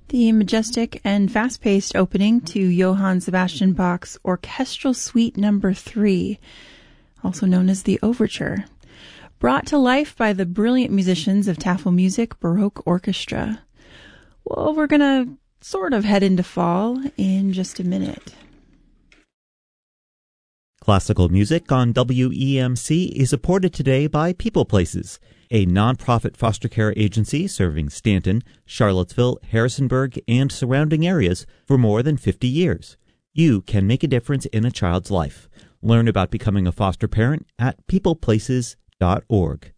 The majestic and fast-paced opening to Johann Sebastian Bach's Orchestral Suite No. 3, also known as the Overture, brought to life by the brilliant musicians of Tafelmusik Baroque Orchestra. Well, we're going to sort of head into fall in just a minute. Classical music on WEMC is supported today by People Places, a nonprofit foster care agency serving Stanton, Charlottesville, Harrisonburg, and surrounding areas for more than 50 years. You can make a difference in a child's life. Learn about becoming a foster parent at peopleplaces.org.